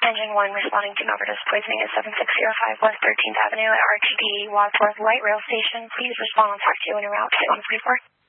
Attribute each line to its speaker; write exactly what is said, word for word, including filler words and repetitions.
Speaker 1: Engine one responding to overdose poisoning at seven six zero five West thirteenth Avenue at R T D Wadsworth Light Rail Station. Please respond on T A C two en route to one three four.